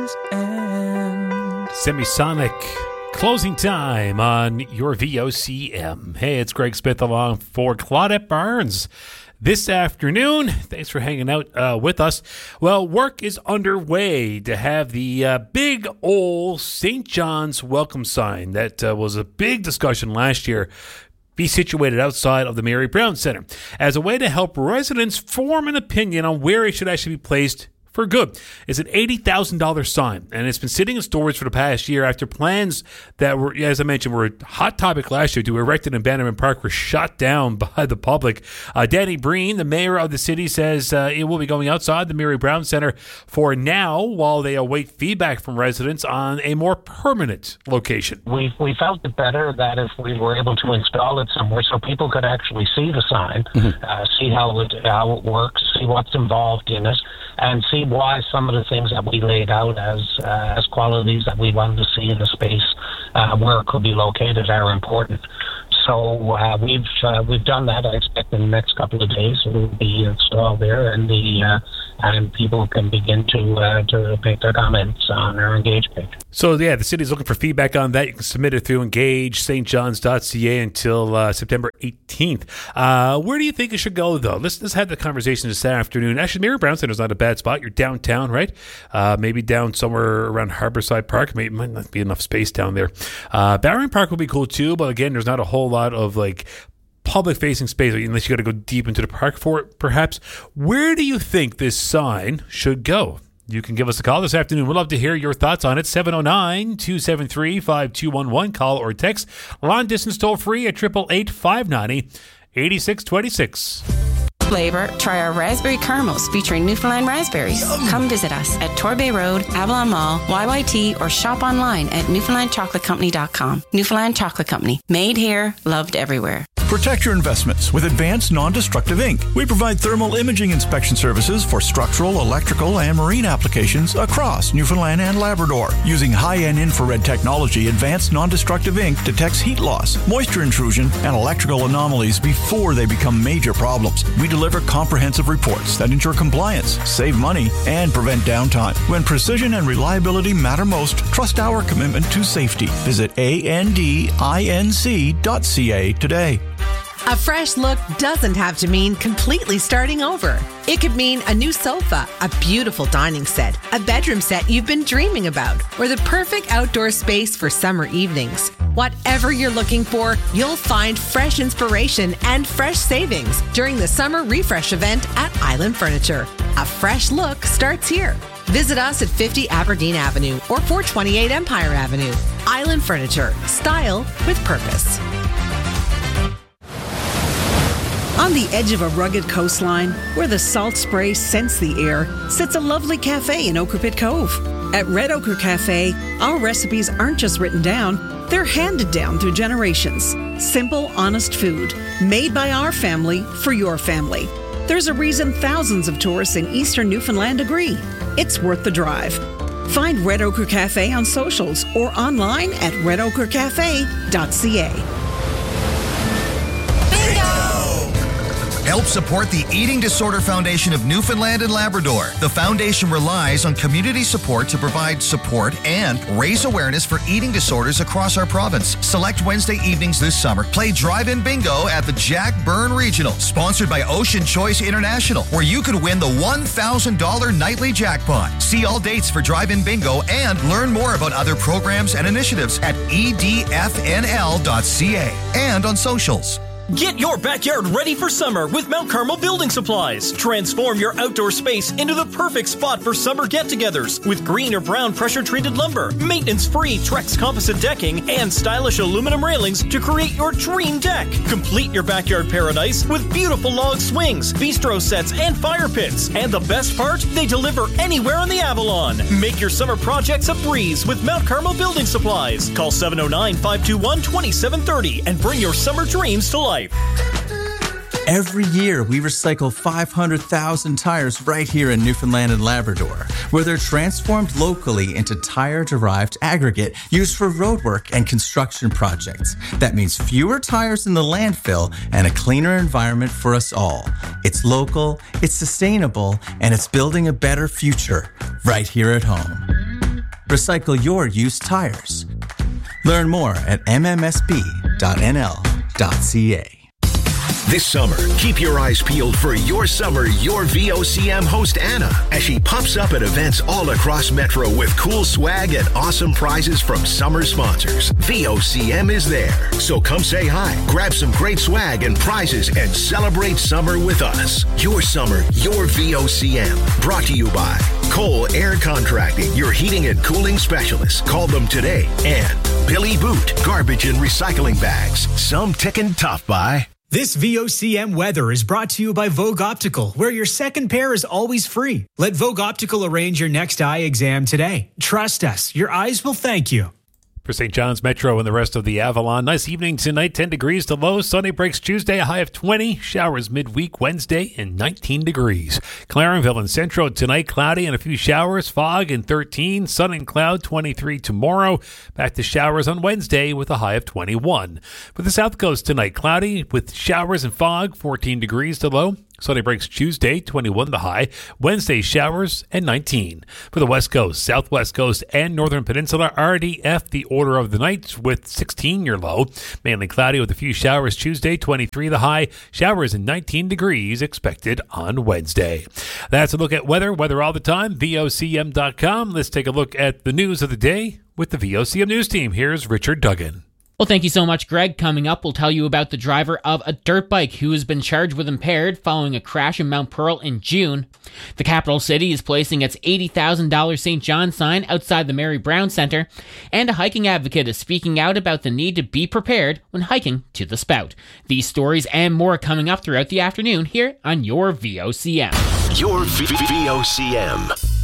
days end. Semisonic. Closing time on your VOCM. Hey, it's Greg Smith along for Claudette Barnes this afternoon. Thanks for hanging out with us. Well, work is underway to have the big old St. John's welcome sign that was a big discussion last year be situated outside of the Mary Brown Center as a way to help residents form an opinion on where it should actually be placed for good. It's an $80,000 sign, and it's been sitting in storage for the past year after plans that were, as I mentioned, were a hot topic last year to erect it in Bannerman Park were shot down by the public. Danny Breen, the mayor of the city, says it will be going outside the Mary Brown Center for now while they await feedback from residents on a more permanent location. We felt it better that if we were able to install it somewhere so people could actually see the sign, see how it works, see what's involved in it, and see why some of the things that we laid out as qualities that we wanted to see in the space where it could be located are important. So we've done that. I expect in the next couple of days it will be installed there, and people can begin to make their comments on our Engage page. So yeah, the city is looking for feedback on that. You can submit it through engagestjohns.ca until September 18th. Where do you think it should go, though? Let's have the conversation this afternoon. Actually, Mary Brown Center is not a bad spot. You're downtown, right? Maybe down somewhere around Harborside Park. Maybe might not be enough space down there. Bannerman Park will be cool too, but again, there's not a whole lot of like public-facing space unless you got to go deep into the park for it, perhaps. Where do you think this sign should go? You can give us a call this afternoon. We'd love to hear your thoughts on it. 709-273-5211. Call or text. Long distance toll free at 888-590-8626. Flavor, try our raspberry caramels featuring Newfoundland raspberries. Come visit us at Torbay Road, Avalon Mall, YYT, or shop online at NewfoundlandChocolateCompany.com. Newfoundland Chocolate Company. Made here, loved everywhere. Protect your investments with Advanced Non-Destructive Ink. We provide thermal imaging inspection services for structural, electrical, and marine applications across Newfoundland and Labrador. Using high-end infrared technology, Advanced Non-Destructive Ink detects heat loss, moisture intrusion, and electrical anomalies before they become major problems. We deliver comprehensive reports that ensure compliance, save money, and prevent downtime. When precision and reliability matter most, trust our commitment to safety. Visit ANDINC.ca today. A fresh look doesn't have to mean completely starting over. It could mean a new sofa, a beautiful dining set, a bedroom set you've been dreaming about, or the perfect outdoor space for summer evenings. Whatever you're looking for, you'll find fresh inspiration and fresh savings during the Summer Refresh event at Island Furniture. A fresh look starts here. Visit us at 50 Aberdeen Avenue or 428 Empire Avenue. Island Furniture. Style with purpose. On the edge of a rugged coastline, where the salt spray scents the air, sits a lovely cafe in Ocrepit Cove. At Red Ochre Cafe, our recipes aren't just written down, they're handed down through generations. Simple, honest food, made by our family for your family. There's a reason thousands of tourists in eastern Newfoundland agree. It's worth the drive. Find Red Ochre Cafe on socials or online at redochrecafe.ca. Help support the Eating Disorder Foundation of Newfoundland and Labrador. The foundation relies on community support to provide support and raise awareness for eating disorders across our province. Select Wednesday evenings this summer. Play drive-in bingo at the Jack Byrne Regional, sponsored by Ocean Choice International, where you could win the $1,000 nightly jackpot. See all dates for drive-in bingo and learn more about other programs and initiatives at edfnl.ca and on socials. Get your backyard ready for summer with Mount Carmel Building Supplies. Transform your outdoor space into the perfect spot for summer get-togethers with green or brown pressure-treated lumber, maintenance-free Trex composite decking, and stylish aluminum railings to create your dream deck. Complete your backyard paradise with beautiful log swings, bistro sets, and fire pits. And the best part? They deliver anywhere on the Avalon. Make your summer projects a breeze with Mount Carmel Building Supplies. Call 709-521-2730 and bring your summer dreams to life. Every year, we recycle 500,000 tires right here in Newfoundland and Labrador, where they're transformed locally into tire-derived aggregate used for roadwork and construction projects. That means fewer tires in the landfill and a cleaner environment for us all. It's local, it's sustainable, and it's building a better future right here at home. Recycle your used tires. Learn more at mmsb.nl.ca. This summer, keep your eyes peeled for Your Summer, Your VOCM host Anna as she pops up at events all across Metro with cool swag and awesome prizes from summer sponsors. VOCM is there. So come say hi, grab some great swag and prizes, and celebrate summer with us. Your Summer, Your VOCM. Brought to you by Cole Air Contracting, your heating and cooling specialist. Call them today. And Billy Boot, garbage and recycling bags. Some ticking tough by. This VOCM weather is brought to you by Vogue Optical, where your second pair is always free. Let Vogue Optical arrange your next eye exam today. Trust us, your eyes will thank you. For St. John's Metro and the rest of the Avalon, nice evening tonight, 10 degrees to low. Sunday breaks Tuesday, a high of 20. Showers midweek Wednesday and 19 degrees. Clarenville and Centro tonight, cloudy and a few showers. Fog and 13. Sun and cloud, 23 tomorrow. Back to showers on Wednesday with a high of 21. For the South Coast tonight, cloudy with showers and fog, 14 degrees to low. Sunday breaks Tuesday, 21 the high. Wednesday, showers and 19. For the West Coast, Southwest Coast, and Northern Peninsula, RDF, the order of the night with 16 your low. Mainly cloudy with a few showers Tuesday, 23 the high. Showers and 19 degrees expected on Wednesday. That's a look at weather all the time, VOCM.com. Let's take a look at the news of the day with the VOCM News Team. Here's Richard Duggan. Well, thank you so much, Greg. Coming up, we'll tell you about the driver of a dirt bike who has been charged with impaired following a crash in Mount Pearl in June. The capital city is placing its $80,000 St. John sign outside the Mary Brown Center, and a hiking advocate is speaking out about the need to be prepared when hiking to the Spout. These stories and more coming up throughout the afternoon here on Your VOCM. Your VOCM.